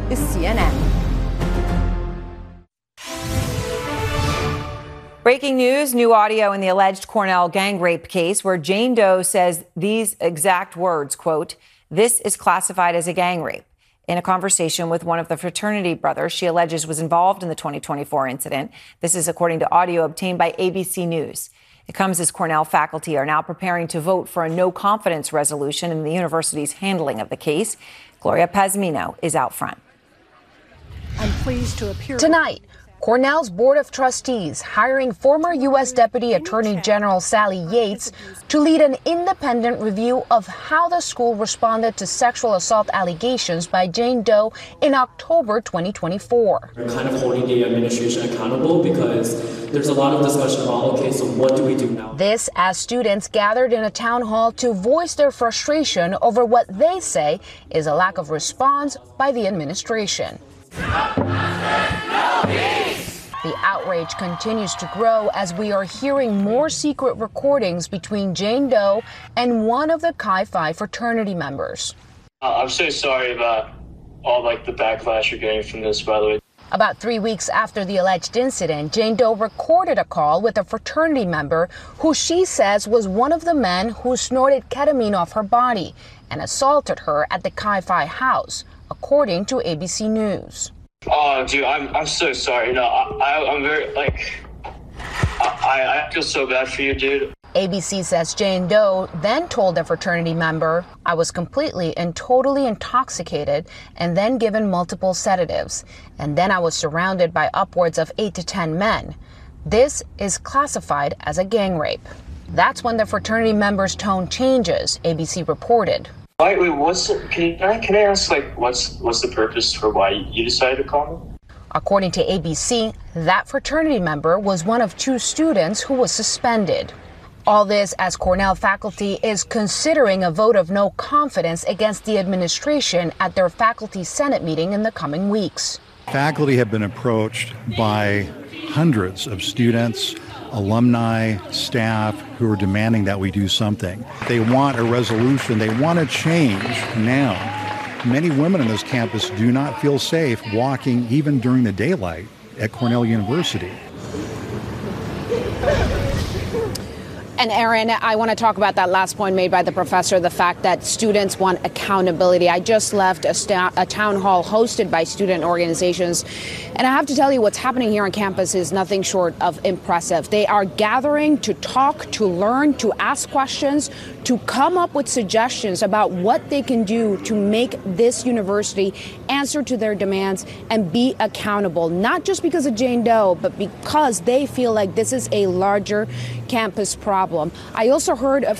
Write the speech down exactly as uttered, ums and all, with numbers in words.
is C N N. Breaking news, new audio in the alleged Cornell gang rape case where Jane Doe says these exact words, quote, "This is classified as a gang rape." In a conversation with one of the fraternity brothers she alleges was involved in the twenty twenty-four incident. This is according to audio obtained by A B C News. It comes as Cornell faculty are now preparing to vote for a no-confidence resolution in the university's handling of the case. Gloria Pazmino is out front. I'm pleased to appear tonight. Cornell's Board of Trustees hiring former U S Deputy Attorney General Sally Yates to lead an independent review of how the school responded to sexual assault allegations by Jane Doe in October twenty twenty-four. We're kind of holding the administration accountable because there's a lot of discussion about, okay, so what do we do now? This as students gathered in a town hall to voice their frustration over what they say is a lack of response by the administration. The outrage continues to grow as we are hearing more secret recordings between Jane Doe and one of the Chi Phi fraternity members. Uh, I'm so sorry about all like the backlash you're getting from this, by the way. About three weeks after the alleged incident, Jane Doe recorded a call with a fraternity member who she says was one of the men who snorted ketamine off her body and assaulted her at the Chi Phi house, according to A B C News. Oh, dude, I'm I'm so sorry. No, I, I I'm very like I I feel so bad for you, dude. A B C says Jane Doe then told a fraternity member, "I was completely and totally intoxicated and then given multiple sedatives. And then I was surrounded by upwards of eight to ten men. This is classified as a gang rape." That's when the fraternity member's tone changes, A B C reported. Wait, wait, what's the, can I can I ask like what's what's the purpose for why you decided to call me? According to A B C, that fraternity member was one of two students who was suspended. All this as Cornell faculty is considering a vote of no confidence against the administration at their faculty senate meeting in the coming weeks. Faculty have been approached by hundreds of students, alumni, staff who are demanding that we do something. They want a resolution. They want a change now. Many women on this campus do not feel safe walking even during the daylight at Cornell University. And Aaron, I want to talk about that last point made by the professor, the fact that students want accountability. I just left a, sta- a town hall hosted by student organizations, and I have to tell you what's happening here on campus is nothing short of impressive. They are gathering to talk, to learn, to ask questions, to come up with suggestions about what they can do to make this university answer to their demands and be accountable, not just because of Jane Doe, but because they feel like this is a larger campus problem. I also heard of